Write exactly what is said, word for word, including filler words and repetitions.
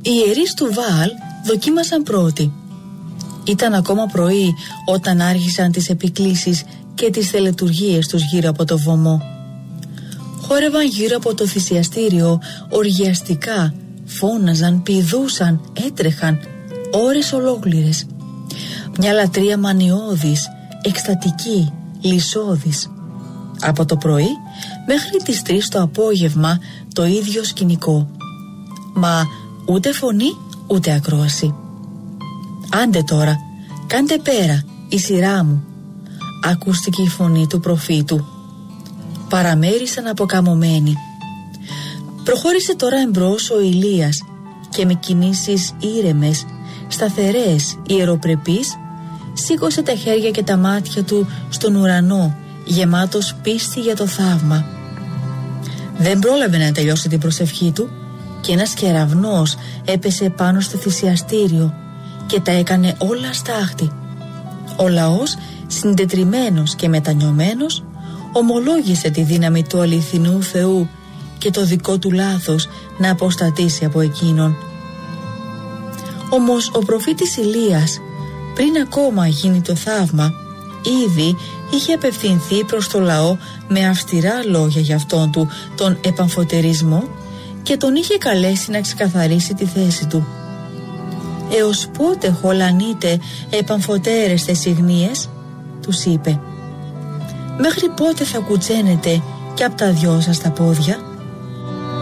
Οι ιερείς του Βαάλ δοκίμασαν πρώτοι. Ήταν ακόμα πρωί όταν άρχισαν τις επικλήσεις και τις τελετουργίες τους γύρω από το βωμό. Χόρευαν γύρω από το θυσιαστήριο οργιαστικά, φώναζαν, πηδούσαν, έτρεχαν ώρες ολόκληρες. Μια λατρεία μανιώδης, εκστατική, λυσώδης. Από το πρωί μέχρι τις τρεις το απόγευμα το ίδιο σκηνικό. Μα ούτε φωνή ούτε ακρόαση. «Άντε τώρα, κάντε πέρα, η σειρά μου», ακούστηκε η φωνή του προφήτου. Παραμέρισαν αποκαμωμένοι. Προχώρησε τώρα εμπρός ο Ηλίας και με κινήσεις ήρεμες, σταθερές, ιεροπρεπείς, σήκωσε τα χέρια και τα μάτια του στον ουρανό, γεμάτος πίστη για το θαύμα. Δεν πρόλαβε να τελειώσει την προσευχή του και ένας κεραυνός έπεσε πάνω στο θυσιαστήριο και τα έκανε όλα στάχτη. Ο λαός, συντετριμμένος και μετανιωμένος, ομολόγησε τη δύναμη του αληθινού Θεού και το δικό του λάθος να αποστατήσει από εκείνον. Όμως ο προφήτης Ηλίας, πριν ακόμα γίνει το θαύμα, ήδη είχε απευθυνθεί προς το λαό με αυστηρά λόγια για αυτόν του τον επαμφωτερισμό και τον είχε καλέσει να ξεκαθαρίσει τη θέση του. «Έως πότε χολανείτε επαμφωτέρεστε συγνίες?» τους είπε. «Μέχρι πότε θα κουτσένετε και απ' τα δυο σας τα πόδια?»